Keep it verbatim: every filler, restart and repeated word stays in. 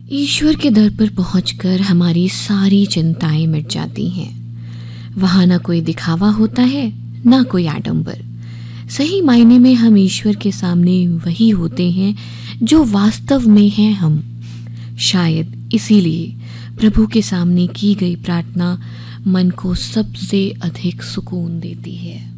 ईश्वर के दर पर पहुंचकर हमारी सारी चिंताएं मिट जाती हैं। वहाँ ना कोई दिखावा होता है, ना कोई आडंबर। सही मायने में हम ईश्वर के सामने वही होते हैं जो वास्तव में हैं हम। शायद इसीलिए प्रभु के सामने की गई प्रार्थना मन को सबसे अधिक सुकून देती है।